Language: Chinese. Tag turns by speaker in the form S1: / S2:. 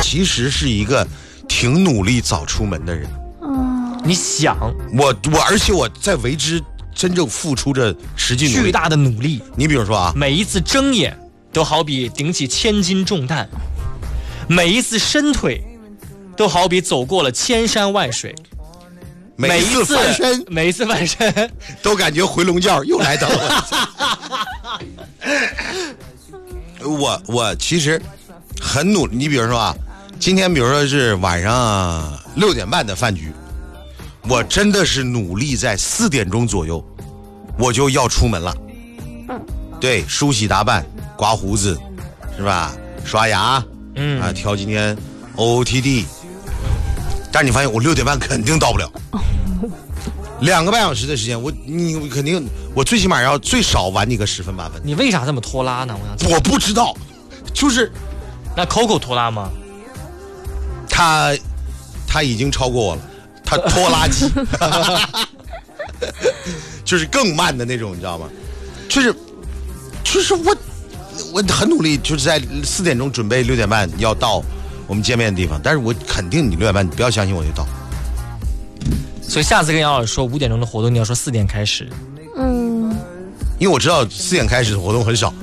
S1: 其实是一个挺努力早出门的人。
S2: 你想，
S1: 而且我在为之真正付出着实际努力
S2: 巨大的努力。
S1: 你比如说啊，
S2: 每一次睁眼都好比顶起千斤重担，每一次伸腿都好比走过了千山万水，
S1: 每一次
S2: 翻身
S1: 都感觉回笼觉又来到我其实很努力。你比如说啊，今天比如说是晚上6点半的饭局，我真的是努力在4点钟左右我就要出门了。对，梳洗打扮，刮胡子，是吧？刷牙，挑今天 OOTD。但是你发现我6点半肯定到不了，2个半小时的时间，你肯定，我最起码要最少晚你个10分8分。
S2: 你为啥这么拖拉呢？
S1: 我不知道，就是
S2: 那 Coco 拖拉吗？
S1: 他已经超过我了，他拖拉机，就是更慢的那种，你知道吗？就是我很努力，就是在4点钟准备6点半要到我们见面的地方，但是我肯定你6点半，你不要相信我就到。
S2: 所以下次跟杨老师说5点钟的活动，你要说4点开始。
S1: 因为我知道4点开始的活动很少。